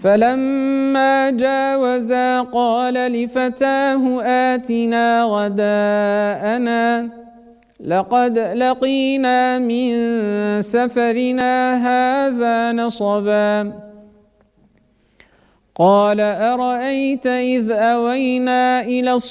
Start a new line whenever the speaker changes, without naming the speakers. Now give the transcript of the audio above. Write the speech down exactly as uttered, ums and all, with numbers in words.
فلما جاوزا قال لفتاه آتنا غداءنا لقد لقينا من سفرنا هذا نصبا قال أرأيت إذ أوينا إلى